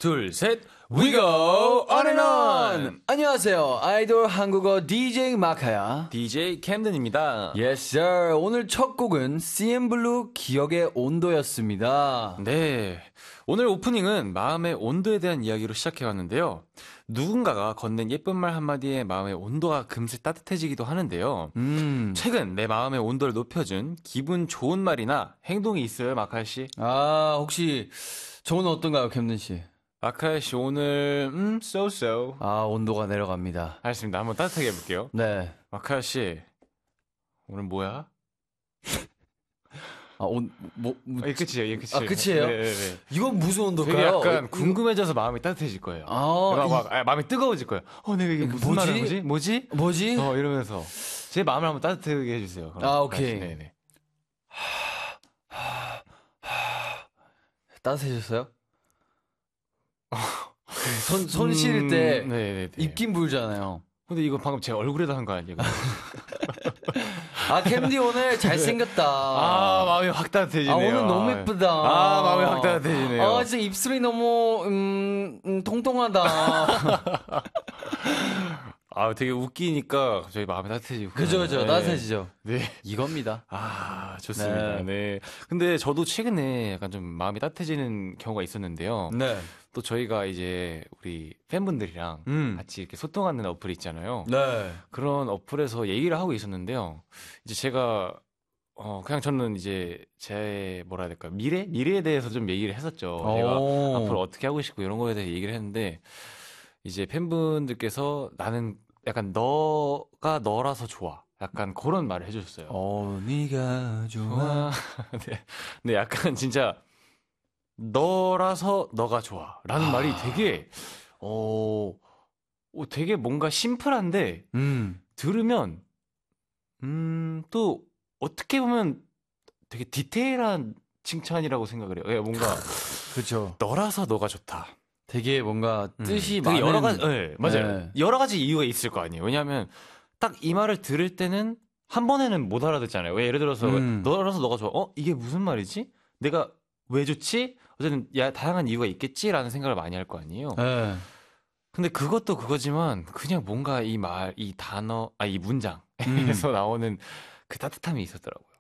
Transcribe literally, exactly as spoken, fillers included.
둘, 셋, we go on and on! 안녕하세요. 아이돌 한국어 디제이 마카야. 디제이 캠든입니다. Yes, sir. 오늘 첫 곡은 씨엔블루 기억의 온도였습니다. 네. 오늘 오프닝은 마음의 온도에 대한 이야기로 시작해봤는데요. 누군가가 건넨 예쁜 말 한마디에 마음의 온도가 금세 따뜻해지기도 하는데요. 음. 최근 내 마음의 온도를 높여준 기분 좋은 말이나 행동이 있어요, 마카야 씨? 아, 혹시 저는 어떤가요, 캠든 씨? 마카야 씨 오늘 음, so so. 아, 온도가 내려갑니다. 알겠습니다. 한번 따뜻하게 해볼게요. 네. 마카야 씨 오늘 뭐야? 아, 온, 뭐, 뭐. 예, 끝이에요, 예, 끝이에요. 아, 끝이에요? 네, 네, 네. 이건 무슨 온도일까요? 되게 약간 어, 궁금해져서 마음이 따뜻해질 거예요. 아, 막, 이- 막, 아, 마음이 뜨거워질 거예요. 어, 내가 이게 무슨 뭐지? 말을 하지? 뭐지? 뭐지? 어, 이러면서 제 마음을 한번 따뜻하게 해주세요. 그럼. 아, 오케이. 네네. 따뜻해졌어요? 손, 손 실을 때 음, 네네네. 입김 불잖아요. 근데 이거 방금 제 얼굴에다 한 거 아니에요? 아, 캠디 오늘 잘생겼다. 아, 마음이 확 따뜻해지네요. 아, 오늘 너무 예쁘다. 아, 마음이 확 따뜻해지네요. 아, 진짜 입술이 너무, 음, 음 통통하다. 아, 되게 웃기니까 저희 마음이 따뜻해지고. 그죠, 그죠. 네. 따뜻해지죠. 네. 이겁니다. 아, 좋습니다. 네. 네. 근데 저도 최근에 약간 좀 마음이 따뜻해지는 경우가 있었는데요. 네. 또 저희가 이제 우리 팬분들이랑 음. 같이 이렇게 소통하는 어플 있잖아요. 네. 그런 어플에서 얘기를 하고 있었는데요. 이제 제가 어 그냥 저는 이제 제 뭐라 해야 될까 미래 미래에 대해서 좀 얘기를 했었죠. 내가 오. 앞으로 어떻게 하고 싶고 이런 거에 대해 얘기를 했는데 이제 팬분들께서 나는 약간 너가 너라서 좋아. 약간 그런 말을 해주셨어요. 어, 네가 좋아. 네, 네, 약간 진짜 너라서 너가 좋아라는 아. 말이 되게 어, 어, 되게 뭔가 심플한데 음. 들으면 음, 또 어떻게 보면 되게 디테일한 칭찬이라고 생각을 해요. 예, 뭔가 그렇죠. 너라서 너가 좋다. 되게 뭔가 음, 뜻이 되게 많은. 여러 가지, 네, 맞아요. 네. 여러 가지 이유가 있을 거 아니에요. 왜냐하면 딱 이 말을 들을 때는 한 번에는 못 알아듣잖아요. 왜 예를 들어서 음. 너라서 너가 좋아. 어, 이게 무슨 말이지? 내가 왜 좋지? 어쨌든 야 다양한 이유가 있겠지라는 생각을 많이 할 거 아니에요. 네. 근데 그것도 그거지만 그냥 뭔가 이 말, 이 단어, 아 이 문장에서 음. 나오는 그 따뜻함이 있었더라고요.